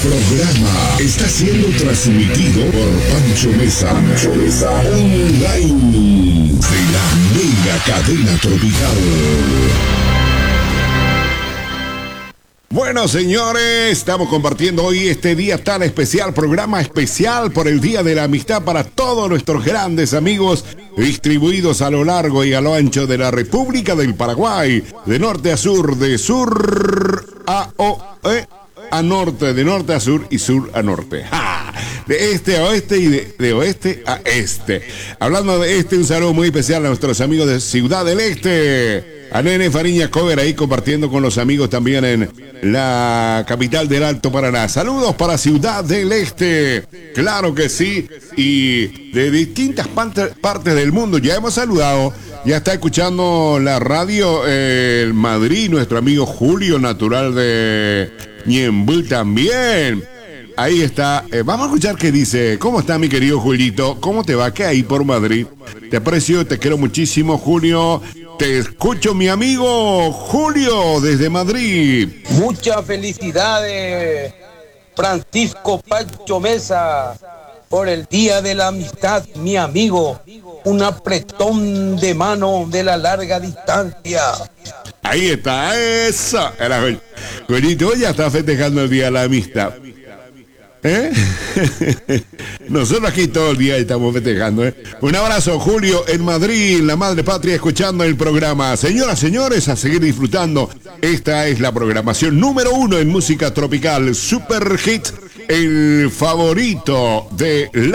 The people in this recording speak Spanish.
programa está siendo transmitido por Pancho Mesa online de la mega cadena tropical. Bueno, señores, estamos compartiendo hoy este día tan especial, programa especial por el Día de la Amistad para todos nuestros grandes amigos distribuidos a lo largo y a lo ancho de la República del Paraguay, de norte a sur, de sur a norte, de norte a sur y sur a norte. ¡Ja! De este a oeste y de oeste a este. Hablando de este, un saludo muy especial a nuestros amigos de Ciudad del Este. A Nene Fariña Cover ahí compartiendo con los amigos también en la capital del Alto Paraná. Saludos para Ciudad del Este. Claro que sí. Y de distintas partes del mundo. Ya hemos saludado. Ya está escuchando la radio el Madrid, nuestro amigo Julio, natural de Ñemby también. Ahí está. Vamos a escuchar qué dice. ¿Cómo está mi querido Julito? ¿Cómo te va? ¿Qué hay por Madrid? Te aprecio, te quiero muchísimo, Julio. Te escucho, mi amigo Julio, desde Madrid. Muchas felicidades, Francisco Pancho Mesa, por el Día de la Amistad, mi amigo. Un apretón de mano de la larga distancia. Ahí está, eso. Julito ya está festejando el Día de la Amistad. Nosotros aquí todo el día estamos festejando. Un abrazo, Julio, en Madrid, la madre patria, escuchando el programa. Señoras, señores, a seguir disfrutando. Esta es la programación número 1 en música tropical, Super Hit, el favorito de la